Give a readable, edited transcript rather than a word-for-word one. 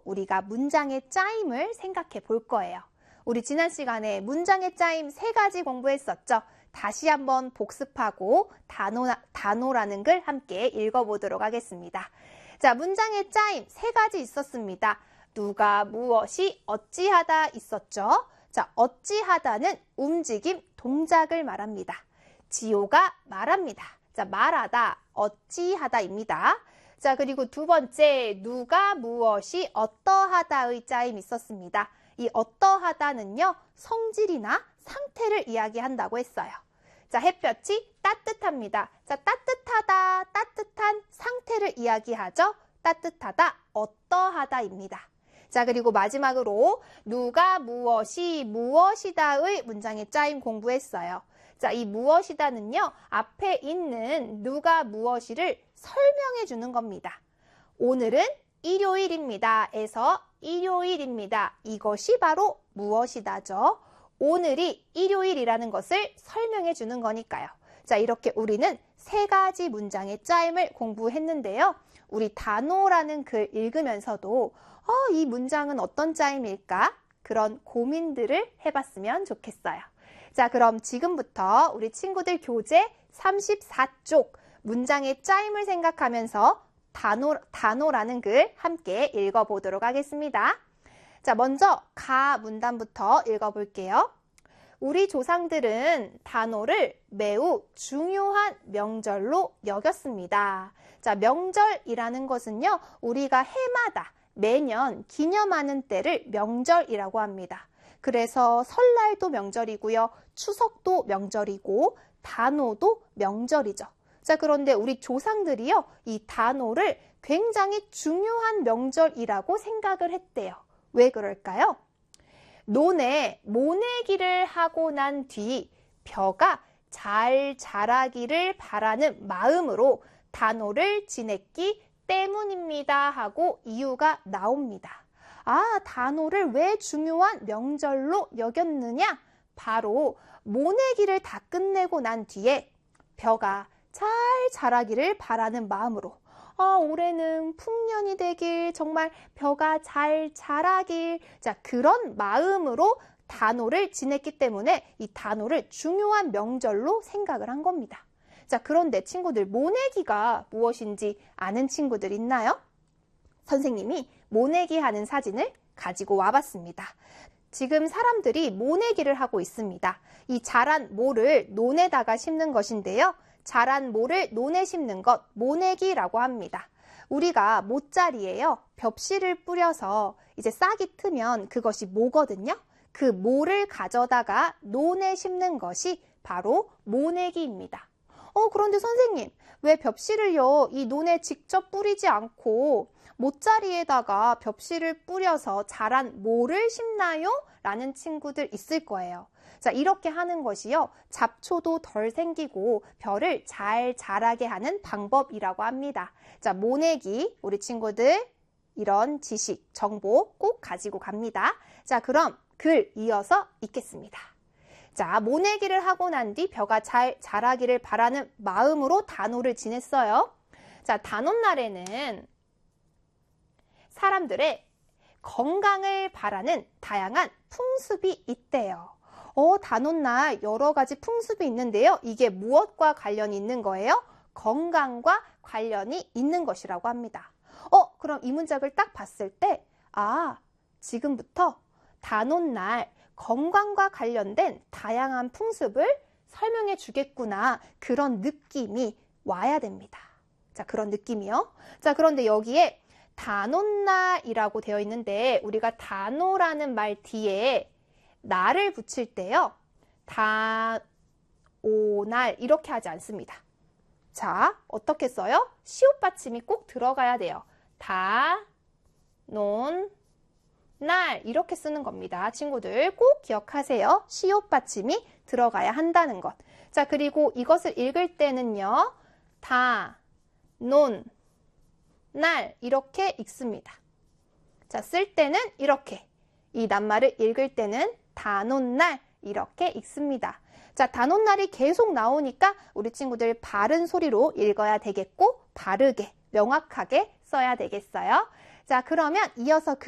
우리가 문장의 짜임을 생각해 볼 거예요. 우리 지난 시간에 문장의 짜임 3가지 공부했었죠? 다시 한번 복습하고 단어라는 글 함께 읽어보도록 하겠습니다. 자, 문장의 짜임 3가지 있었습니다. 누가, 무엇이, 어찌하다 있었죠? 자, 어찌하다는 움직임, 동작을 말합니다. 지호가 말합니다. 자, 말하다, 어찌하다입니다. 자, 그리고 2번째, 누가, 무엇이, 어떠하다의 짜임 있었습니다. 이 어떠하다는요, 성질이나 상태를 이야기한다고 했어요. 자, 햇볕이 따뜻합니다. 자, 따뜻하다, 따뜻한 상태를 이야기하죠. 따뜻하다, 어떠하다입니다. 자, 그리고 마지막으로 누가, 무엇이, 무엇이다의 문장의 짜임 공부했어요. 자, 이 무엇이다는요, 앞에 있는 누가, 무엇이를 설명해 주는 겁니다. 오늘은 일요일입니다. 에서 일요일입니다. 이것이 바로 무엇이다죠. 오늘이 일요일이라는 것을 설명해 주는 거니까요. 자, 이렇게 우리는 3가지 문장의 짜임을 공부했는데요. 우리 단어라는 글 읽으면서도 이 문장은 어떤 짜임일까? 그런 고민들을 해봤으면 좋겠어요. 자, 그럼 지금부터 우리 친구들 교재 34쪽 문장의 짜임을 생각하면서 단어라는 글 함께 읽어보도록 하겠습니다. 자, 먼저 가 문단부터 읽어볼게요. 우리 조상들은 단오를 매우 중요한 명절로 여겼습니다. 자, 명절이라는 것은요, 우리가 해마다 매년 기념하는 때를 명절이라고 합니다. 그래서 설날도 명절이고요, 추석도 명절이고, 단오도 명절이죠. 자, 그런데 우리 조상들이요, 이 단오를 굉장히 중요한 명절이라고 생각을 했대요. 왜 그럴까요? 논에 모내기를 하고 난 뒤 벼가 잘 자라기를 바라는 마음으로 단오를 지냈기 때문입니다 하고 이유가 나옵니다. 아, 단오를 왜 중요한 명절로 여겼느냐? 바로 모내기를 다 끝내고 난 뒤에 벼가 잘 자라기를 바라는 마음으로 올해는 풍년이 되길, 정말 벼가 잘 자라길, 자, 그런 마음으로 단오를 지냈기 때문에 이 단오를 중요한 명절로 생각을 한 겁니다. 자, 그런데 친구들, 모내기가 무엇인지 아는 친구들 있나요? 선생님이 모내기 하는 사진을 가지고 와봤습니다. 지금 사람들이 모내기를 하고 있습니다. 이 자란 모를 논에다가 심는 것인데요. 자란 모를 논에 심는 것, 모내기라고 합니다. 우리가 모짜리에요, 벽실을 뿌려서 이제 싹이 트면 그것이 모거든요. 그 모를 가져다가 논에 심는 것이 바로 모내기입니다. 그런데 선생님, 왜 벽실을요, 이 논에 직접 뿌리지 않고 모짜리에다가 벽실을 뿌려서 자란 모를 심나요? 라는 친구들 있을 거예요. 자, 이렇게 하는 것이요, 잡초도 덜 생기고 벼를 잘 자라게 하는 방법이라고 합니다. 자, 모내기, 우리 친구들 이런 지식, 정보 꼭 가지고 갑니다. 자, 그럼 글 이어서 읽겠습니다. 자, 모내기를 하고 난 뒤 벼가 잘 자라기를 바라는 마음으로 단오를 지냈어요. 자, 단오날에는 사람들의 건강을 바라는 다양한 풍습이 있대요. 단오날 여러 가지 풍습이 있는데요. 이게 무엇과 관련이 있는 거예요? 건강과 관련이 있는 것이라고 합니다. 그럼 이 문장을 딱 봤을 때, 지금부터 단오날 건강과 관련된 다양한 풍습을 설명해 주겠구나. 그런 느낌이 와야 됩니다. 자, 그런 느낌이요. 자, 그런데 여기에 단오날이라고 되어 있는데 우리가 단오라는 말 뒤에 날을 붙일 때요, 단오날 이렇게 하지 않습니다. 자, 어떻게 써요? 시옷 받침이 꼭 들어가야 돼요. 단오날 이렇게 쓰는 겁니다. 친구들 꼭 기억하세요. 시옷 받침이 들어가야 한다는 것. 자, 그리고 이것을 읽을 때는요, 단오날 이렇게 읽습니다. 자, 쓸 때는 이렇게, 이 낱말을 읽을 때는 단오날 이렇게 읽습니다. 자, 단오날이 계속 나오니까 우리 친구들 바른 소리로 읽어야 되겠고 바르게, 명확하게 써야 되겠어요. 자, 그러면 이어서